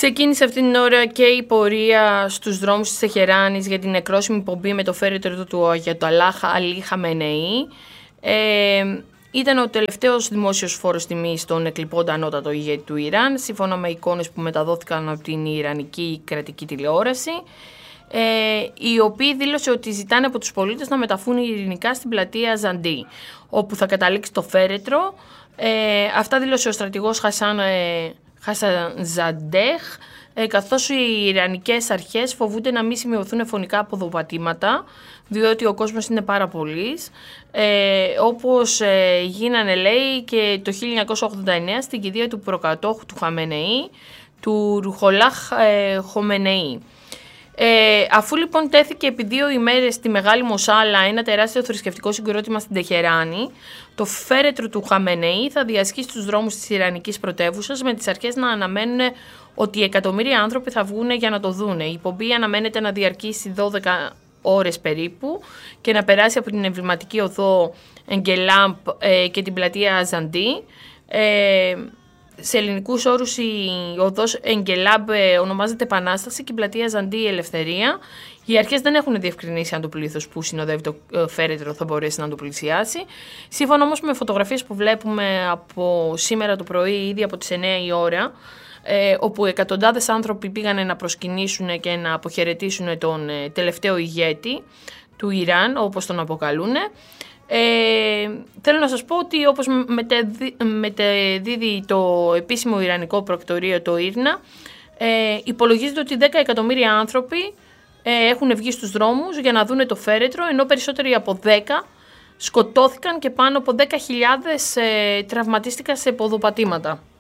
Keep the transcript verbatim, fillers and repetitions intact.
Ξεκίνησε αυτή την ώρα και η πορεία στους δρόμους της Τεχεράνης για την νεκρόσιμη πομπή με το φέρετρο του Αγιατολάχ Αλί Χαμενεή. Ε, ήταν ο τελευταίος δημόσιος φόρος τιμής στον εκλειπώντα ανώτατο ηγέτη του Ιράν, σύμφωνα με εικόνες που μεταδόθηκαν από την Ιρανική κρατική τηλεόραση, ε, η οποία δήλωσε ότι ζητάνε από τους πολίτες να μεταφούν ειρηνικά στην πλατεία Ζαντί, όπου θα καταλήξει το φέρετρο. Ε, αυτά δήλωσε ο στρατηγός Χασάν ε, Χασανζαντέχ, ε, καθώς οι Ιρανικές αρχές φοβούνται να μην σημειωθούν φωνικά αποδοπατήματα, διότι ο κόσμος είναι πάρα πολύς, ε, όπως ε, γίνανε, λέει, και το χίλια εννιακόσια ογδόντα εννέα στην κηδεία του προκατόχου του Χαμενεή, του Ρουχολάχ ε, Χομενεή. Ε, αφού λοιπόν τέθηκε επί δύο ημέρες στη Μεγάλη Μοσάλα ένα τεράστιο θρησκευτικό συγκρότημα στην Τεχεράνη, το φέρετρο του Χαμενεή θα διασχίσει στους δρόμους της Ιρανικής πρωτεύουσας, με τις αρχές να αναμένουν ότι εκατομμύρια άνθρωποι θα βγουν για να το δούνε. Η πομπή αναμένεται να διαρκήσει δώδεκα ώρες περίπου και να περάσει από την εμβληματική οδό Εγκελάμπ ε, και την πλατεία Ζαντί. Ε, Σε ελληνικούς όρους η οδός Εγκελάμπ ονομάζεται Επανάσταση και η πλατεία Ζαντί Ελευθερία. Οι αρχές δεν έχουν διευκρινίσει αν το πλήθος που συνοδεύει το φέρετρο θα μπορέσει να το πλησιάσει. Σύμφωνα όμως με φωτογραφίες που βλέπουμε από σήμερα το πρωί, ήδη από τις εννέα η ώρα, ε, όπου εκατοντάδες άνθρωποι πήγανε να προσκυνήσουν και να αποχαιρετήσουν τον ε, τελευταίο ηγέτη του Ιράν, όπως τον αποκαλούν. Ε, θέλω να σας πω ότι όπως μετεδίδει, μετεδίδει το επίσημο Ιρανικό πρακτορείο, το Ίρνα, ε, υπολογίζεται ότι δέκα εκατομμύρια άνθρωποι ε, έχουν βγει στους δρόμους για να δούνε το φέρετρο, ενώ περισσότεροι από δέκα σκοτώθηκαν και πάνω από δέκα χιλιάδες ε, τραυματίστηκαν σε ποδοπατήματα.